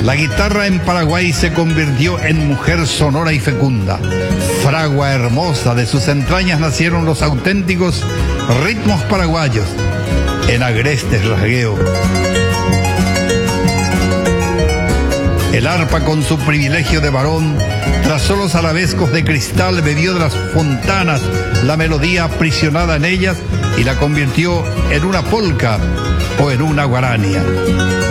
La guitarra en Paraguay se convirtió en mujer sonora y fecunda. Fragua hermosa, de sus entrañas nacieron los auténticos ritmos paraguayos, en agrestes rasgueo. El arpa, con su privilegio de varón, trazó los arabescos de cristal, bebió de las fontanas la melodía aprisionada en ellas y la convirtió en una polca o en una guarania.